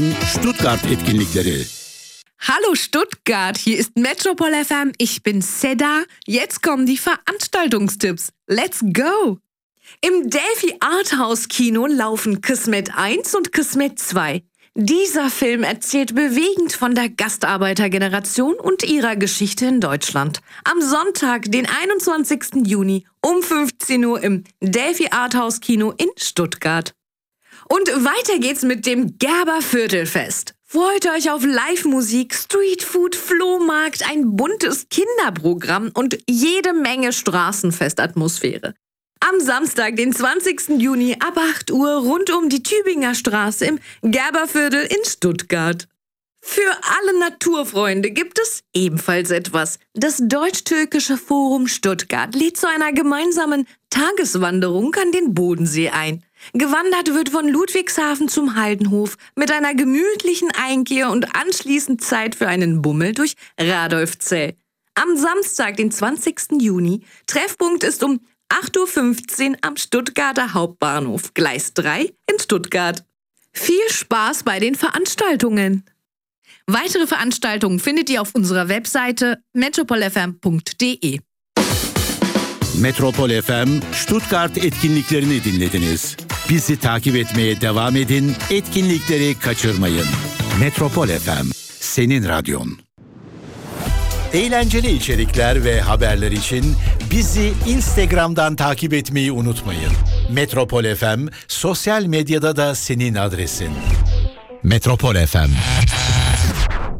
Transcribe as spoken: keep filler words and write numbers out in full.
Stuttgart etkinlikleri. Hallo Stuttgart, hier ist Metropol F M, ich bin Seda. Jetzt kommen die Veranstaltungstipps. Let's go! Im Delphi Arthouse Kino laufen Kismet eins und Kismet zwei. Dieser Film erzählt bewegend von der Gastarbeitergeneration und ihrer Geschichte in Deutschland. Am Sonntag, den einundzwanzigsten Juni um fünfzehn Uhr im Delphi Arthouse Kino in Stuttgart. Und weiter geht's mit dem Gerber Viertelfest. Freut euch auf Live-Musik, Streetfood, Flohmarkt, ein buntes Kinderprogramm und jede Menge Straßenfestatmosphäre. Am Samstag, den zwanzigsten Juni ab acht Uhr rund um die Tübinger Straße im Gerberviertel in Stuttgart. Für alle Naturfreunde gibt es ebenfalls etwas. Das Deutsch-Türkische Forum Stuttgart lädt zu einer gemeinsamen Tageswanderung an den Bodensee ein. Gewandert wird von Ludwigshafen zum Haldenhof mit einer gemütlichen Einkehr und anschließend Zeit für einen Bummel durch Radolfzell. Am Samstag, den zwanzigsten Juni, Treffpunkt ist um acht Uhr fünfzehn am Stuttgarter Hauptbahnhof, Gleis drei in Stuttgart. Viel Spaß bei den Veranstaltungen! Weitere Veranstaltungen findet ihr auf unserer Webseite metropol f m punkt d e. Metropol F M Stuttgart etkinliklerini dinlediniz. Bizi takip etmeye devam edin, etkinlikleri kaçırmayın. Metropol F M, senin radyon. Eğlenceli içerikler ve haberler için bizi Instagram'dan takip etmeyi unutmayın. Metropol F M sosyal medyada da senin adresin. Metropol F M.